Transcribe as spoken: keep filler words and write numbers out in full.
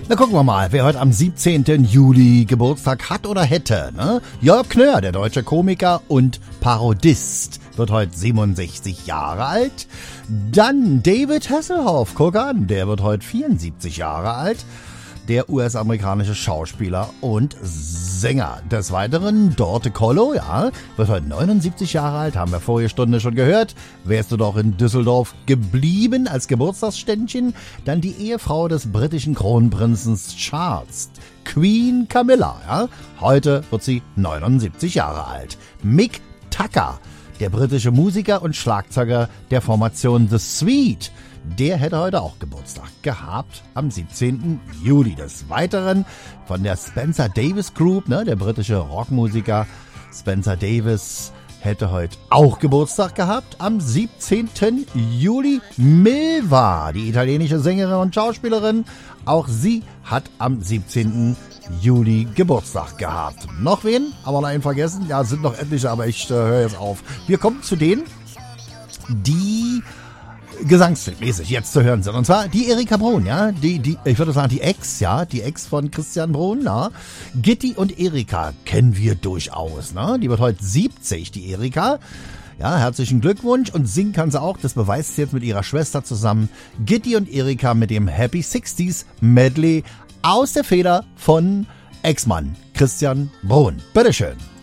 Na, gucken wir mal, wer heute am siebzehnten Juli Geburtstag hat oder hätte, ne? Jörg Knör, der deutsche Komiker und Parodist, wird heute siebenundsechzig Jahre alt. Dann David Hasselhoff, guck an, der wird heute vierundsiebzig Jahre alt. Der U S-amerikanische Schauspieler und Sänger. Des Weiteren Dorte Kollo, ja, wird heute neunundsiebzig Jahre alt, haben wir vorige Stunde schon gehört. Wärst du doch in Düsseldorf geblieben als Geburtstagsständchen? Dann die Ehefrau des britischen Kronprinzen Charles, Queen Camilla, ja. Heute wird sie neunundsiebzig Jahre alt. Mick Tucker, der britische Musiker und Schlagzeuger der Formation The Sweet, der hätte heute auch Geburtstag gehabt, am siebzehnten Juli. Des Weiteren von der Spencer Davis Group, ne, der britische Rockmusiker Spencer Davis hätte heute auch Geburtstag gehabt, am siebzehnten Juli. Milva, die italienische Sängerin und Schauspielerin, auch sie hat am siebzehnten Juli Geburtstag gehabt. Noch wen? Aber noch einen vergessen? Ja, es sind noch etliche, aber ich äh, höre jetzt auf. Wir kommen zu denen, die gesangsmäßig jetzt zu hören sind. Und zwar die Erika Bruhn, ja, die, die, ich würde sagen, die Ex, ja, die Ex von Christian Bruhn, ja. Gitti und Erika kennen wir durchaus, ne? Die wird heute siebzig, die Erika. Ja, herzlichen Glückwunsch, und singen kann sie auch, das beweist sie jetzt mit ihrer Schwester zusammen. Gitti und Erika mit dem Happy sechziger Medley aus der Feder von Ex-Mann Christian Bruhn. Bitteschön.